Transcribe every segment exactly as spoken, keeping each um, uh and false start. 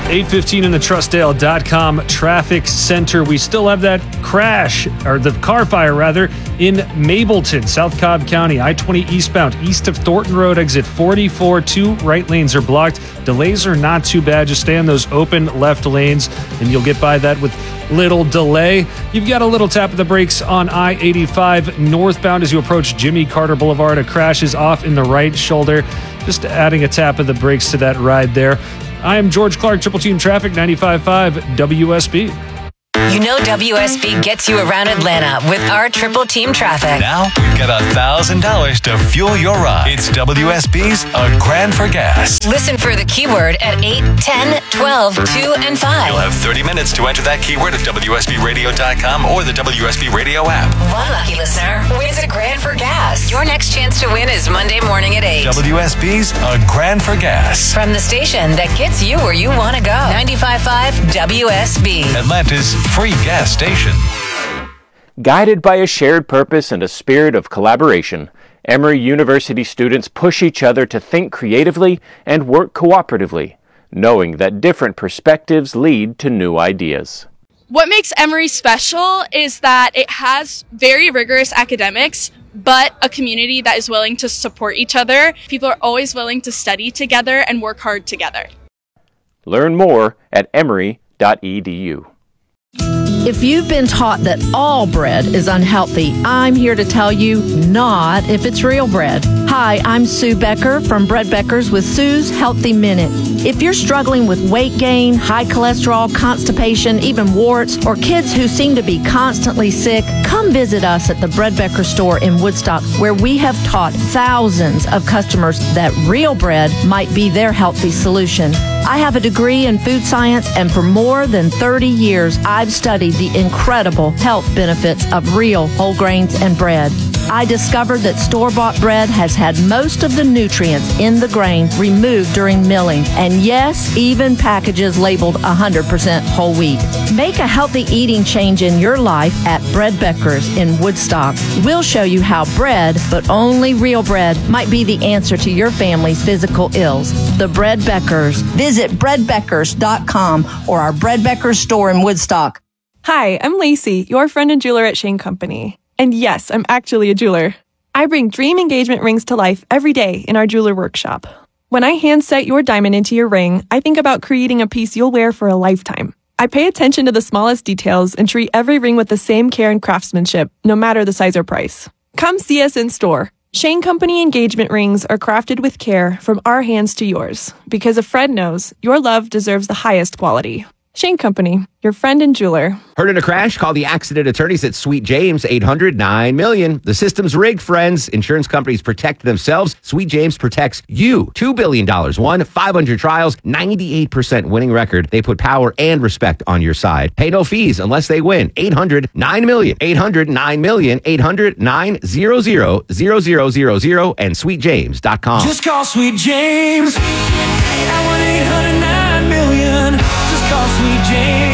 eight fifteen in the Trustdale dot com traffic center. We still have that crash, or the car fire rather, in Mableton, South Cobb County, I twenty eastbound, east of Thornton Road, exit forty-four. Two right lanes are blocked. Delays are not too bad. Just stay on those open left lanes, and you'll get by that with little delay. You've got a little tap of the brakes on I eighty-five northbound as you approach Jimmy Carter Boulevard. A crash is off in the right shoulder. Just adding a tap of the brakes to that ride there. I am George Clark, Triple Team Traffic, ninety-five point five W S B. You know W S B gets you around Atlanta with our Triple Team Traffic. Now we've got one thousand dollars to fuel your ride. It's W S B's A Grand for Gas. Listen for the keyword at eight, ten, twelve, two, and five. You'll have thirty minutes to enter that keyword at W S B radio dot com or the W S B Radio app. One lucky listener wins a grand for gas. Your next chance to win is Monday morning at eight. W S B's A Grand for Gas. From the station that gets you where you want to go. ninety-five point five W S B. Atlanta's free gas station. Guided by a shared purpose and a spirit of collaboration, Emory University students push each other to think creatively and work cooperatively, knowing that different perspectives lead to new ideas. What makes Emory special is that it has very rigorous academics, but a community that is willing to support each other. People are always willing to study together and work hard together. Learn more at emory dot e d u. If you've been taught that all bread is unhealthy, I'm here to tell you not if it's real bread. Hi, I'm Sue Becker from Bread Beckers with Sue's Healthy Minute. If you're struggling with weight gain, high cholesterol, constipation, even warts, or kids who seem to be constantly sick, come visit us at the Bread Becker store in Woodstock, where we have taught thousands of customers that real bread might be their healthy solution. I have a degree in food science, and for more than thirty years, I've studied the incredible health benefits of real whole grains and bread. I discovered that store-bought bread has had most of the nutrients in the grain removed during milling, and yes, even packages labeled one hundred percent whole wheat. Make a healthy eating change in your life at Bread Beckers in Woodstock. We'll show you how bread, but only real bread, might be the answer to your family's physical ills. The Bread Beckers. Visit bread beckers dot com or our Bread Beckers store in Woodstock. Hi, I'm Lacey, your friend and jeweler at Shane Company. And yes, I'm actually a jeweler. I bring dream engagement rings to life every day in our jeweler workshop. When I hand set your diamond into your ring, I think about creating a piece you'll wear for a lifetime. I pay attention to the smallest details and treat every ring with the same care and craftsmanship, no matter the size or price. Come see us in store. Shane Company engagement rings are crafted with care from our hands to yours, because a friend knows your love deserves the highest quality. Shane Company, your friend and jeweler. Heard in a crash? Call the accident attorneys at Sweet James, eight hundred nine million. The system's rigged, friends. Insurance companies protect themselves. Sweet James protects you. two billion dollars won, five hundred trials, ninety-eight percent winning record. They put power and respect on your side. Pay no fees unless they win. eight hundred nine million. eight hundred nine million. eight hundred nine hundred zero zero zero zero and sweet james dot com. Just call Sweet James. I want eight hundred nine million. Just call Sweet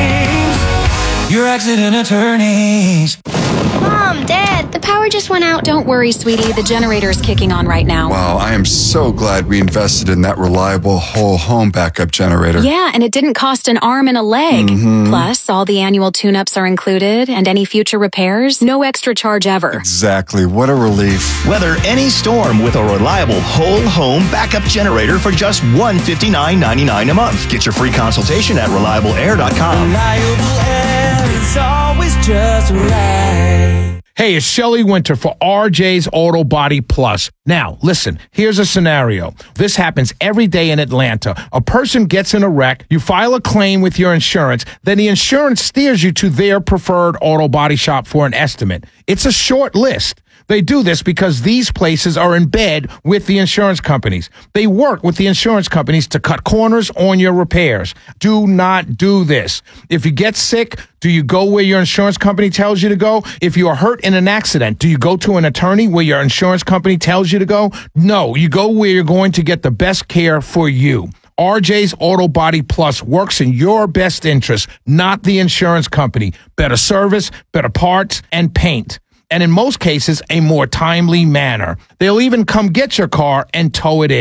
James, your accident attorneys. Mom, Dad, the power just went out. Don't worry, sweetie. The generator's kicking on right now. Wow, I am so glad we invested in that reliable whole home backup generator. Yeah, and it didn't cost an arm and a leg. Mm-hmm. Plus, all the annual tune-ups are included, and any future repairs, no extra charge ever. Exactly. What a relief. Weather any storm with a reliable whole home backup generator for just one hundred fifty-nine ninety-nine a month. Get your free consultation at reliable air dot com. Reliable air, it's always just right. Hey, it's Shelley Winter for R J's Auto Body Plus. Now, listen, here's a scenario. This happens every day in Atlanta. A person gets in a wreck, you file a claim with your insurance, then the insurance steers you to their preferred auto body shop for an estimate. It's a short list. They do this because these places are in bed with the insurance companies. They work with the insurance companies to cut corners on your repairs. Do not do this. If you get sick, do you go where your insurance company tells you to go? If you are hurt in an accident, do you go to an attorney where your insurance company tells you to go? No, you go where you're going to get the best care for you. R J's Auto Body Plus works in your best interest, not the insurance company. Better service, better parts, and paint. And in most cases, a more timely manner. They'll even come get your car and tow it in.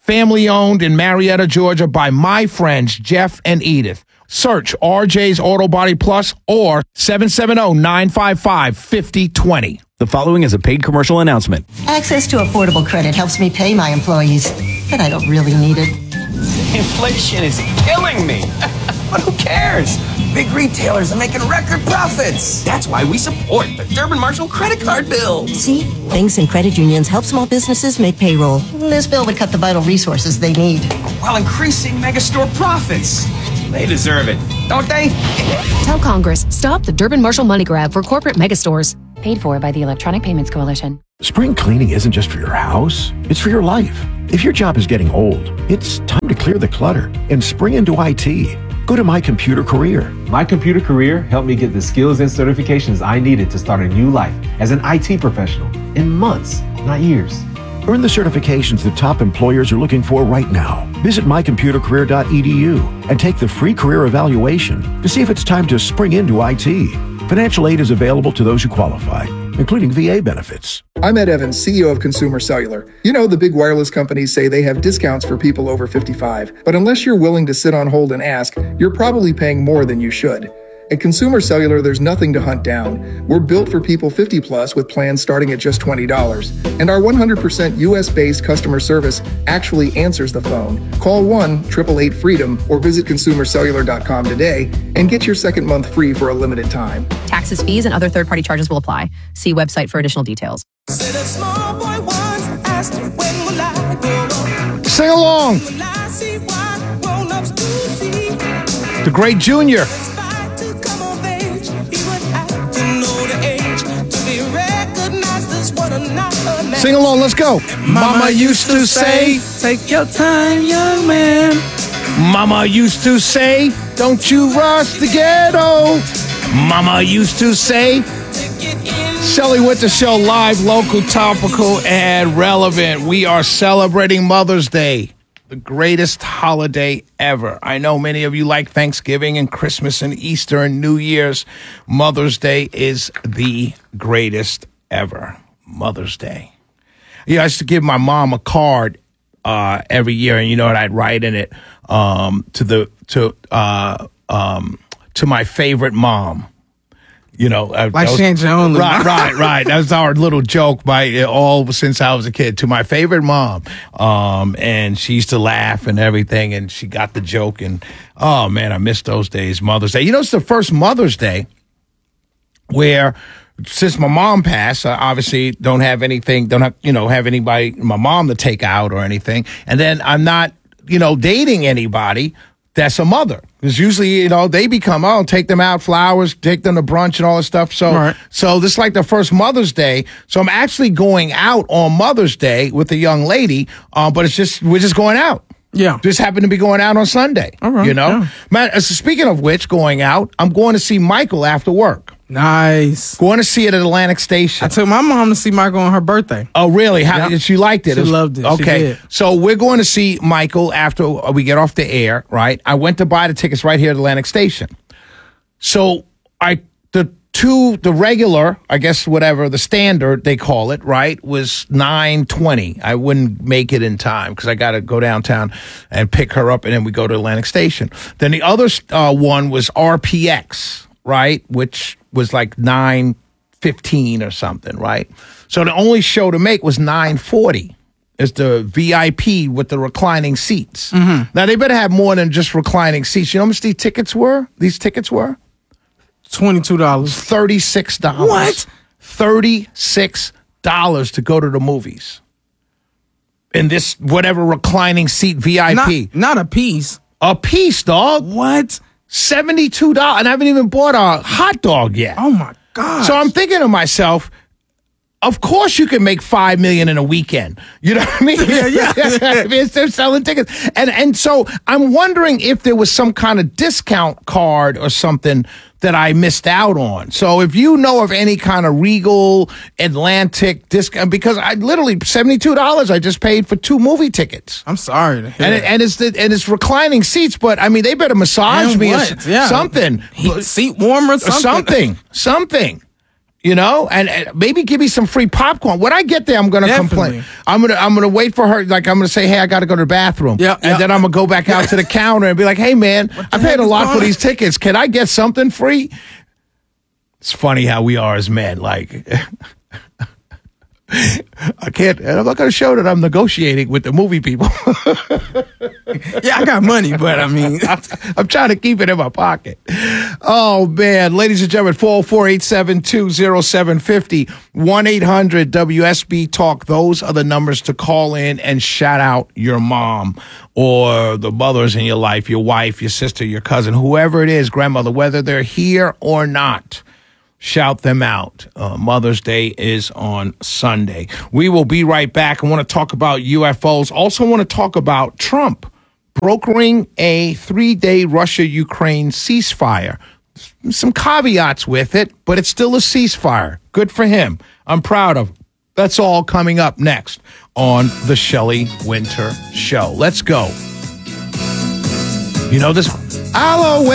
family owned in Marietta, Georgia by my friends Jeff and Edith. Search R J's Auto Body Plus or seven seven zero, nine five five, five zero two zero. The following is a paid commercial announcement. Access to affordable credit helps me pay my employees, but I don't really need it. Inflation is killing me. But who cares? Big retailers are making record profits. That's why we support the Durbin Marshall credit card bill. See? Banks and credit unions help small businesses make payroll. This bill would cut the vital resources they need, while increasing megastore profits. They deserve it, don't they? Tell Congress, stop the Durbin Marshall money grab for corporate megastores. Paid for by the Electronic Payments Coalition. Spring cleaning isn't just for your house, it's for your life. If your job is getting old, it's time to clear the clutter and spring into I T. Go to My Computer Career. My Computer Career helped me get the skills and certifications I needed to start a new life as an I T professional in months, not years. Earn the certifications that top employers are looking for right now. Visit my computer career dot e d u and take the free career evaluation to see if it's time to spring into I T. Financial aid is available to those who qualify, including V A benefits. I'm Ed Evans, C E O of Consumer Cellular. You know, the big wireless companies say they have discounts for people over fifty-five, but unless you're willing to sit on hold and ask, you're probably paying more than you should. At Consumer Cellular, there's nothing to hunt down. We're built for people fifty plus with plans starting at just twenty dollars. And our one hundred percent U S-based customer service actually answers the phone. Call one eight eight eight freedom or visit consumer cellular dot com today and get your second month free for a limited time. Taxes, fees, and other third-party charges will apply. See website for additional details. Sing along. The Great Junior. Sing along, let's go. Mama used to say, take your time, young man. Mama used to say, don't you rush the ghetto. Mama used to say, Shelly Winter Show, live, local, topical, and relevant. We are celebrating Mother's Day, the greatest holiday ever. I know many of you like Thanksgiving and Christmas and Easter and New Year's. Mother's Day is the greatest ever. Mother's Day. Yeah, I used to give my mom a card uh, every year, and you know what I'd write in it um, to the to uh, um, to my favorite mom. You know, uh, like was, she ain't your only right, mom. right, right. That was our little joke by all since I was a kid. To my favorite mom, um, and she used to laugh and everything, and she got the joke. And oh man, I miss those days. Mother's Day. You know, it's the first Mother's Day where, since my mom passed, I obviously don't have anything, don't have, you know, have anybody, my mom to take out or anything. And then I'm not, you know, dating anybody that's a mother. Because usually, you know, they become, oh, take them out, flowers, take them to brunch and all this stuff. So, right. so this is like the first Mother's Day. So I'm actually going out on Mother's Day with a young lady, uh, but it's just, we're just going out. Yeah. Just happen to be going out on Sunday. All right, you know? Yeah. Man, uh, speaking of which, going out, I'm going to see Michael after work. Nice. Going to see it at Atlantic Station. I took my mom to see Michael on her birthday. Oh, really? How Yep. she liked it? She It was- loved it. She Okay. did. So we're going to see Michael after we get off the air, right? I went to buy the tickets right here at Atlantic Station. So I the two the regular, I guess whatever, the standard they call it, right, was nine twenty. I wouldn't make it in time because I got to go downtown and pick her up, and then we go to Atlantic Station. Then the other uh, one was R P X, right, which was like nine fifteen or something, right? So the only show to make was nine forty. It's the V I P with the reclining seats. Mm-hmm. Now, they better have more than just reclining seats. You know how much these tickets were? These tickets were? twenty-two dollars. thirty-six dollars. What? thirty-six dollars to go to the movies. In this whatever reclining seat V I P. Not, not a piece. A piece, dog. What? seventy-two dollars. And I haven't even bought a hot dog yet. Oh, my God. So I'm thinking to myself, of course you can make five million in a weekend. You know what I mean? Yeah, yeah. I mean, they're selling tickets. And and so I'm wondering if there was some kind of discount card or something that I missed out on. So if you know of any kind of Regal Atlantic discount, because I literally seventy-two dollars I just paid for two movie tickets. I'm sorry to hear And it, and it's the, and it's reclining seats, but I mean they better massage And me or what? s- Yeah. something. Heat seat warmer, Or something. something. Something. You know, and, and maybe give me some free popcorn. When I get there, I'm going to Definitely. complain. I'm going to I'm going to wait for her. Like I'm going to say, hey, I got to go to the bathroom. Yeah, and yeah. then I'm going to go back out to the counter and be like, hey, man, I paid a lot for these tickets. Can I get something free? It's funny how we are as men. Like, I can't, and I'm not going to show that I'm negotiating with the movie people. Yeah, I got money, but I mean, I'm trying to keep it in my pocket. Oh, man. Ladies and gentlemen, four oh four, eight seven two, oh seven five oh, one eight hundred W S B Talk. Those are the numbers to call in and shout out your mom or the mothers in your life, your wife, your sister, your cousin, whoever it is, grandmother, whether they're here or not. Shout them out. Uh, Mother's Day is on Sunday. We will be right back. I want to talk about U F Os. Also want to talk about Trump brokering a three-day Russia-Ukraine ceasefire. Some caveats with it, but it's still a ceasefire. Good for him. I'm proud of him. That's all coming up next on the Shelley Winter Show. Let's go. You know this? Hello,